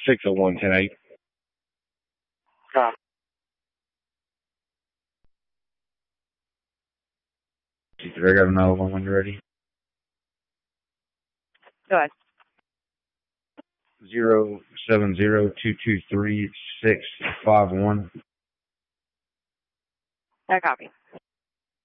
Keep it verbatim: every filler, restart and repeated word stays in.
six oh one ten eight. Copy. I got another one when you're ready. Go ahead. Zero seven zero two two three six five one. I copy.